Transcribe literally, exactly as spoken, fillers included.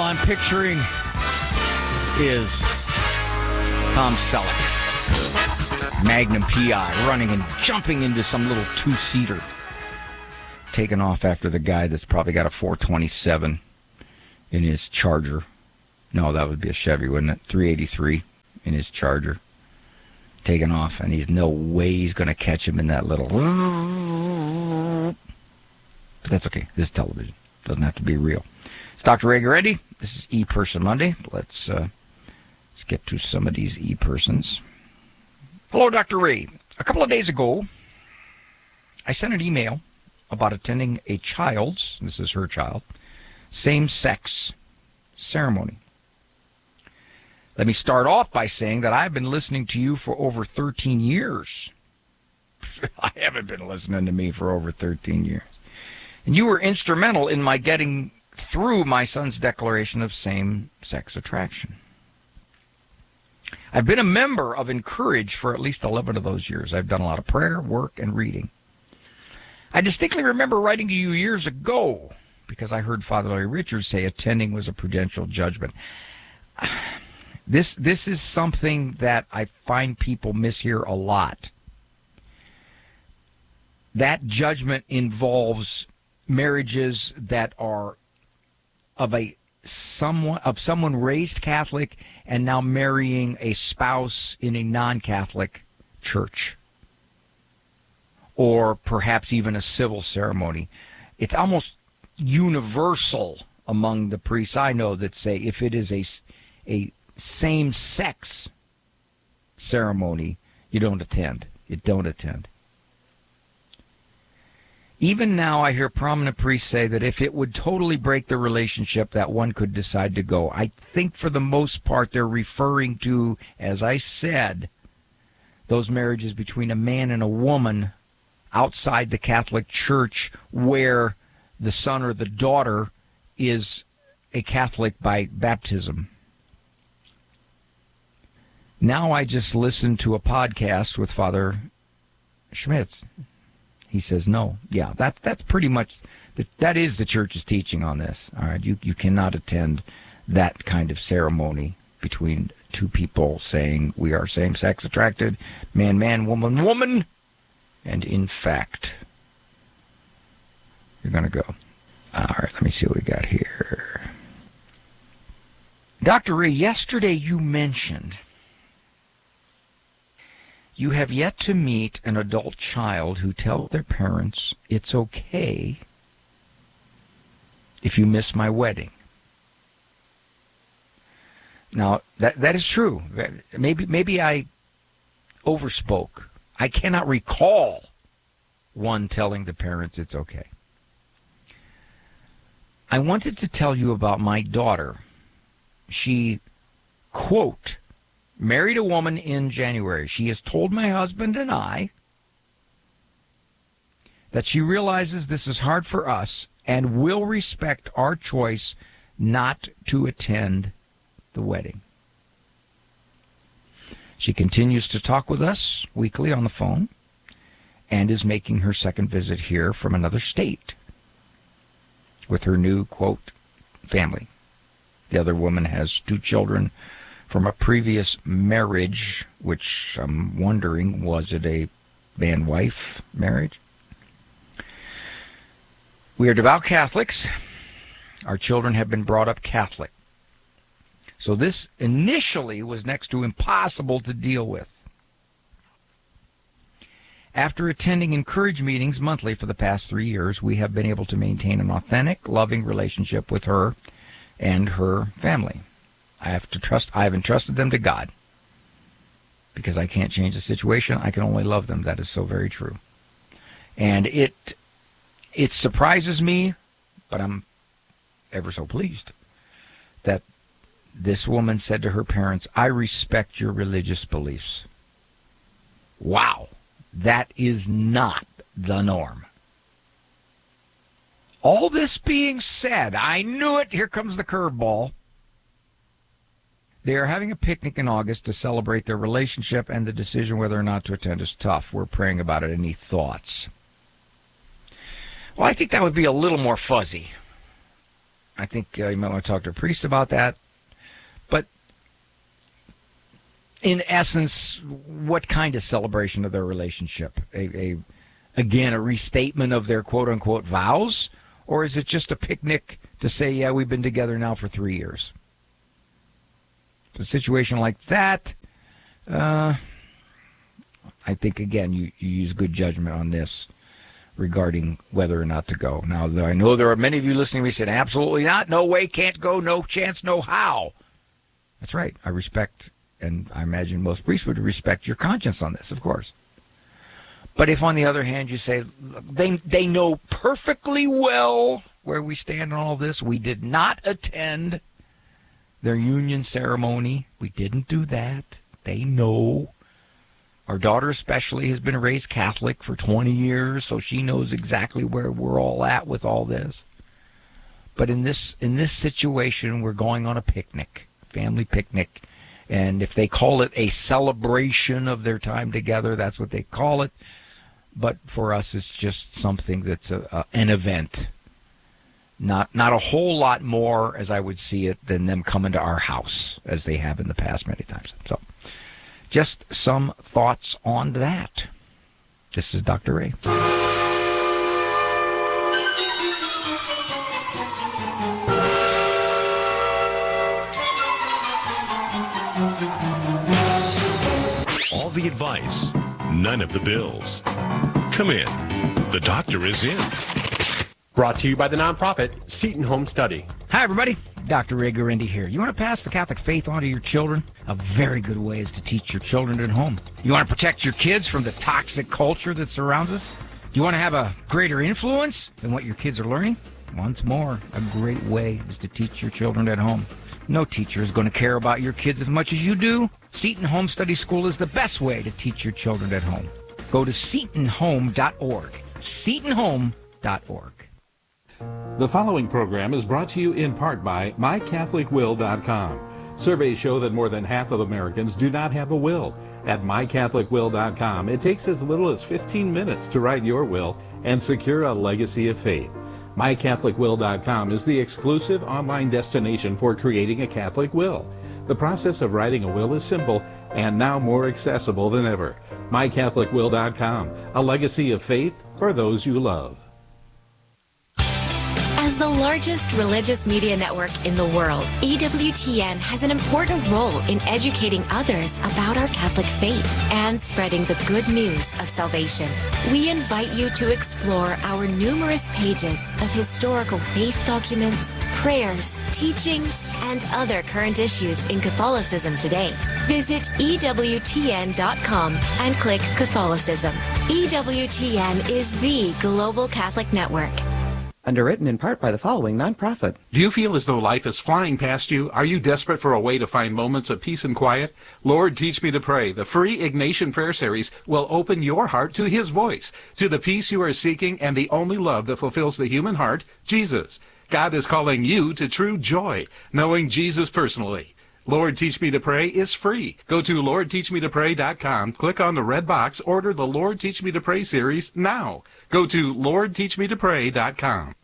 I'm picturing is Tom Selleck, Magnum P I, running and jumping into some little two-seater, taking off after the guy that's probably got a four twenty-seven in his Charger. No, that would be a Chevy, wouldn't it? three eighty-three in his Charger, taking off, and he's no way he's going to catch him in that little... But that's okay. This is television. Doesn't have to be real. It's Doctor Ray Guarendi. This is E-Person Monday. Let's uh, let's get to some of these E-Persons. Hello, Doctor Ray. A couple of days ago, I sent an email about attending a child's, this is her child, same-sex ceremony. Let me start off by saying that I've been listening to you for over thirteen years. I haven't been listening to me for over thirteen years. And you were instrumental in my getting through my son's declaration of same-sex attraction. I've been a member of Encourage for at least eleven of those years. I've done a lot of prayer, work, and reading. I distinctly remember writing to you years ago because I heard Father Larry Richards say attending was a prudential judgment. This, this is something that I find people mishear a lot. That judgment involves marriages that are of a someone of someone raised Catholic and now marrying a spouse in a non-Catholic church, or perhaps even a civil ceremony. It's almost universal among the priests I know that say if it is a, a same-sex ceremony, you don't attend. You don't attend. Even now, I hear prominent priests say that if it would totally break the relationship, that one could decide to go. I think for the most part, they're referring to, as I said, those marriages between a man and a woman outside the Catholic Church where the son or the daughter is a Catholic by baptism. Now I just listened to a podcast with Father Schmitz. He says no. Yeah, that's that's pretty much the, that is the church's teaching on this. All right, you you cannot attend that kind of ceremony between two people saying we are same-sex attracted, man, man, woman, woman, and in fact, you're gonna go. All right, let me see what we got here. Doctor Ray, yesterday you mentioned you have yet to meet an adult child who tells their parents it's okay if you miss my wedding. Now, that that is true. Maybe maybe I overspoke. I cannot recall one telling the parents it's okay. I wanted to tell you about my daughter. She, quote, married a woman in January. She has told my husband and I that she realizes this is hard for us and will respect our choice not to attend the wedding. She continues to talk with us weekly on the phone and is making her second visit here from another state with her new, quote, family. The other woman has two children from a previous marriage, which I'm wondering, was it a man-wife marriage? We are devout Catholics. Our children have been brought up Catholic. So this initially was next to impossible to deal with. After attending Encourage meetings monthly for the past three years, we have been able to maintain an authentic, loving relationship with her and her family. I have to trust, I have entrusted them to God because I can't change the situation. I can only love them. That is so very true. And it, it surprises me, but I'm ever so pleased that this woman said to her parents, I respect your religious beliefs. Wow, that is not the norm. All this being said, I knew it. Here comes the curveball. They are having a picnic in August to celebrate their relationship, and the decision whether or not to attend is tough. We're praying about it. Any thoughts? Well, I think that would be a little more fuzzy. I think uh, you might want to talk to a priest about that. But in essence, what kind of celebration of their relationship? A, a again, a restatement of their quote-unquote vows? Or is it just a picnic to say, yeah, we've been together now for three years? A situation like that, uh, I think, again, you, you use good judgment on this regarding whether or not to go. Now, I know there are many of you listening to me saying, absolutely not, no way, can't go, no chance, no how. That's right. I respect, and I imagine most priests would respect your conscience on this, of course. But if, on the other hand, you say, they, they know perfectly well where we stand on all this, we did not attend their union ceremony, we didn't do that, they know. Our daughter especially has been raised Catholic for twenty years, so she knows exactly where we're all at with all this. But in this in this situation, we're going on a picnic, family picnic. And if they call it a celebration of their time together, that's what they call it. But for us, it's just something that's a, a, an event. Not not a whole lot more, as I would see it, than them coming to our house, as they have in the past many times. So, just some thoughts on that. This is Doctor Ray. All the advice, none of the bills. Come in. The doctor is in. Brought to you by the nonprofit Seton Home Study. Hi, everybody. Doctor Ray Guarendi here. You want to pass the Catholic faith on to your children? A very good way is to teach your children at home. You want to protect your kids from the toxic culture that surrounds us? Do you want to have a greater influence than what your kids are learning? Once more, a great way is to teach your children at home. No teacher is going to care about your kids as much as you do. Seton Home Study School is the best way to teach your children at home. Go to seton home dot org. seton home dot org. The following program is brought to you in part by my catholic will dot com. Surveys show that more than half of Americans do not have a will. At my catholic will dot com, it takes as little as fifteen minutes to write your will and secure a legacy of faith. my catholic will dot com is the exclusive online destination for creating a Catholic will. The process of writing a will is simple and now more accessible than ever. my catholic will dot com, a legacy of faith for those you love. As the largest religious media network in the world, E W T N has an important role in educating others about our Catholic faith and spreading the good news of salvation. We invite you to explore our numerous pages of historical faith documents, prayers, teachings, and other current issues in Catholicism today. Visit E W T N dot com and click Catholicism. E W T N is the global Catholic network. Underwritten in part by the following nonprofit. Do you feel as though life is flying past you? Are you desperate for a way to find moments of peace and quiet? Lord, Teach Me to Pray, the free Ignatian Prayer Series, will open your heart to His voice, to the peace you are seeking and the only love that fulfills the human heart, Jesus. God is calling you to true joy, knowing Jesus personally. Lord, Teach Me to Pray is free. Go to lord teach me to pray dot com, click on the red box, order the Lord, Teach Me to Pray series now. Go to lord teach me to pray dot com.